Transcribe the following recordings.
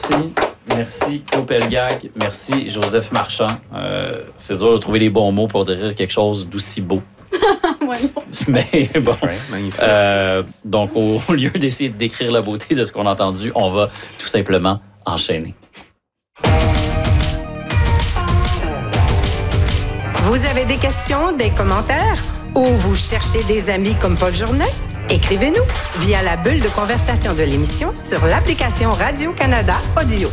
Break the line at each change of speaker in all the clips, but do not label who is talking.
Merci. Merci, Claude Pelgag. Merci, Joseph Marchand. C'est dur de trouver les bons mots pour dire quelque chose d'aussi beau.
Ouais, non.
Mais bon.
Magnifique.
Donc, au lieu d'essayer de décrire la beauté de ce qu'on a entendu, on va tout simplement enchaîner.
Vous avez des questions, des commentaires ou vous cherchez des amis comme Paul Journet? Écrivez-nous via la bulle de conversation de l'émission sur l'application Radio-Canada Audio.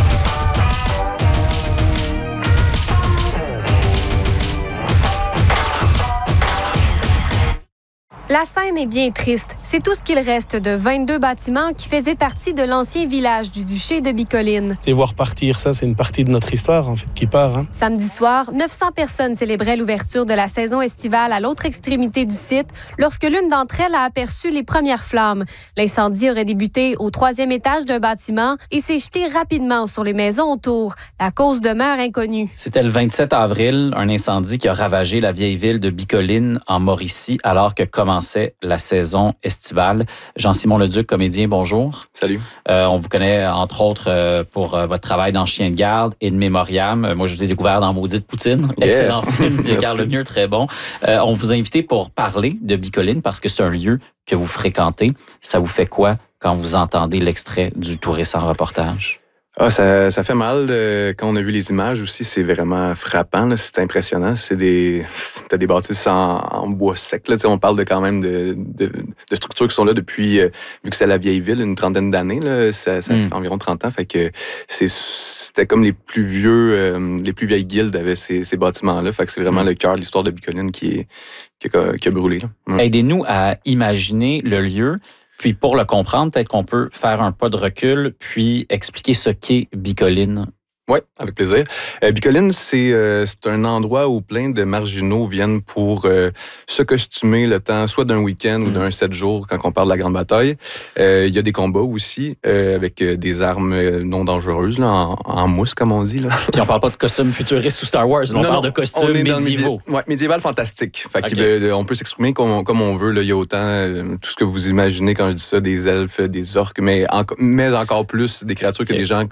La scène est bien triste. C'est tout ce qu'il reste de 22 bâtiments qui faisaient partie de l'ancien village du duché de Bicoline.
Et voir partir ça, c'est une partie de notre histoire, en fait, qui part. Hein.
Samedi soir, 900 personnes célébraient l'ouverture de la saison estivale à l'autre extrémité du site lorsque l'une d'entre elles a aperçu les premières flammes. L'incendie aurait débuté au 3e étage d'un bâtiment et s'est jeté rapidement sur les maisons autour. La cause demeure inconnue.
C'était le 27 avril, un incendie qui a ravagé la vieille ville de Bicoline en Mauricie alors que commençait la saison estivale. Jean-Simon Leduc, comédien, bonjour.
Salut.
On vous connaît, entre autres, pour votre travail dans Chien de garde et de Mémoriam. Moi, je vous ai découvert dans Maudite Poutine.
Yeah.
Excellent film de Carl Lemieux, très bon. On vous a invité pour parler de Bicoline parce que c'est un lieu que vous fréquentez. Ça vous fait quoi quand vous entendez l'extrait du tout récent reportage?
Ah, ça fait mal. Quand on a vu les images aussi, c'est vraiment frappant. Là, c'est impressionnant. T'as des bâtisses en bois sec. Là, on parle quand même de structures qui sont là depuis, vu que c'est la vieille ville, une trentaine d'années. Là, ça fait environ 30 ans. Fait que c'était comme les plus vieilles guildes avaient ces bâtiments-là. Fait que c'est vraiment le cœur de l'histoire de Bicoline qui a brûlé. Là.
Aidez-nous à imaginer le lieu. Puis pour le comprendre, peut-être qu'on peut faire un pas de recul puis expliquer ce qu'est Bicoline.
Oui, avec plaisir. Bicoline, c'est un endroit où plein de marginaux viennent pour se costumer le temps, soit d'un week-end ou d'un 7 jours quand on parle de la Grande Bataille. Il y a des combats aussi avec des armes non dangereuses, là, en mousse, comme on dit. Là.
Puis on parle pas de costumes futuristes ou Star Wars, on parle de costumes médiévaux.
Oui, médiéval fantastique. Fait
Okay.
on peut s'exprimer comme on veut. Là. Il y a autant tout ce que vous imaginez quand je dis ça, des elfes, des orques, mais encore plus des créatures que des gens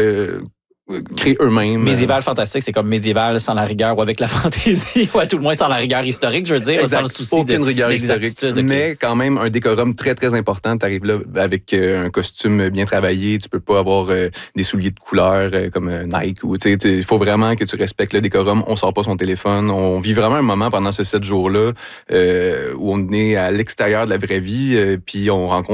créent eux-mêmes.
Médiéval fantastique, c'est comme médiéval sans la rigueur ou avec la fantaisie, ou à tout le moins sans la rigueur historique, je veux dire,
exact.
sans le souci
aucune rigueur historique.
Okay.
Mais quand même, un décorum très, très important. Tu arrives là avec un costume bien travaillé. Tu peux pas avoir des souliers de couleur comme Nike. Il faut vraiment que tu respectes le décorum. On sort pas son téléphone. On vit vraiment un moment pendant ce 7 jours-là où on est à l'extérieur de la vraie vie puis on rencontre